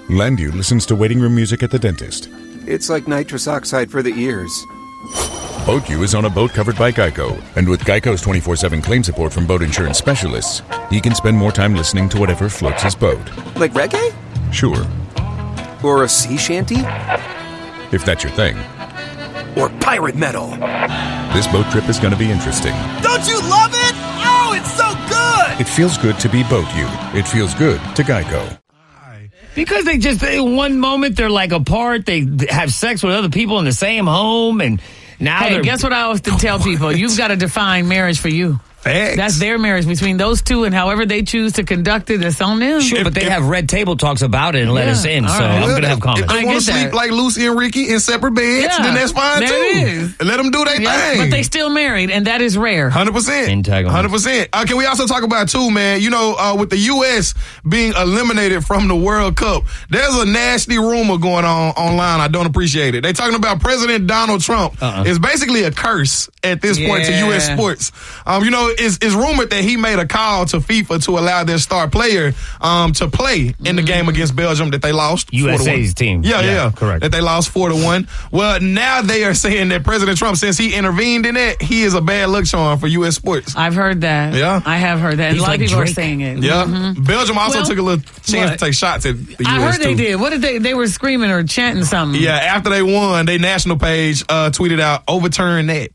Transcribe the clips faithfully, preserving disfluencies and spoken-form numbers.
Landu listens to waiting room music at the dentist. It's like nitrous oxide for the ears. BoatU is on a boat covered by Geico, and with Geico's twenty-four seven claim support from boat insurance specialists, he can spend more time listening to whatever floats his boat. Like reggae? Sure. Or a sea shanty? If that's your thing. Or pirate metal? This boat trip is going to be interesting. Don't you love it? Oh, it's so good! It feels good to be BoatU. It feels good to Geico. Because they just, in one moment, they're like apart. They have sex with other people in the same home. And now Hey, they're... guess what I always tell people? You've got to define marriage for you. Facts. That's their marriage between those two, and however they choose to conduct it, it's on them. Sure, If- but they if- have red table talks about it and let Yeah, us in. all So right. I'm Well, going to have if- comments. If they I want to get sleep that. like Lucy and Ricky in separate beds, Yeah, then that's fine there too. it is. Let them do their Yeah, thing. but they still married, and that is rare. one hundred percent. Entanglement. one hundred percent. Uh, can we also talk about, too, man, you know, uh, with the U S being eliminated from the World Cup, there's a nasty rumor going on online. I don't appreciate it. They're talking about President Donald Trump. Uh-uh. It's basically a curse at this point to U S Yeah. sports. Um, you know, it's, it's rumored that he made a call to FIFA to allow their star player um, to play in the game against Belgium that they lost. U S A's four to one. team. Yeah, Yeah, yeah. correct. That they lost four to one. Well, now they are saying that President Trump, since he intervened in it, he is a bad luck charm for U S sports. I've heard that. Yeah. I have heard that. He's a lot like of people Drake. are saying it. Yeah. Mhm. Belgium also Well, took a little chance what? to take shots at the U S I heard they too. did. What did they? They were screaming or chanting something. Yeah, after they won, their national page uh, tweeted out, overturn that.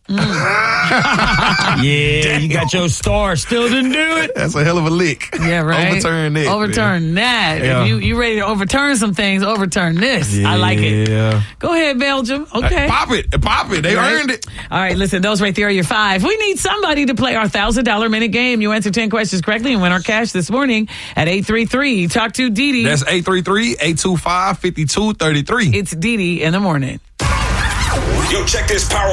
Yeah, you got your star. Still didn't do it. That's a hell of a lick. Yeah, right. Overturn that. Overturn that. Yeah. If you you ready to overturn some things, overturn this. I like it. Yeah. Go ahead, Belgium. Okay. Pop it. Pop it. They Right. earned it. All right, listen, those right there are your five. We need somebody to play our one thousand dollars minute game. You answer ten questions correctly and win our cash this morning at eight three three. Talk to Dee Dee. That's eight three three, eight two five, five two three three. It's Dee Dee in the morning. Yo, check this power